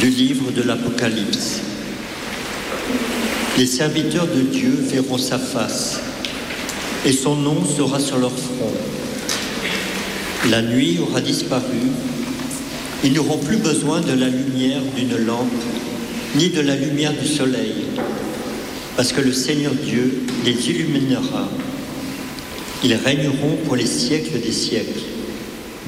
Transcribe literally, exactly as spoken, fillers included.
Du livre de l'Apocalypse. Les serviteurs de Dieu verront sa face, et son nom sera sur leur front. La nuit aura disparu, ils n'auront plus besoin de la lumière d'une lampe, ni de la lumière du soleil, parce que le Seigneur Dieu les illuminera. Ils régneront pour les siècles des siècles.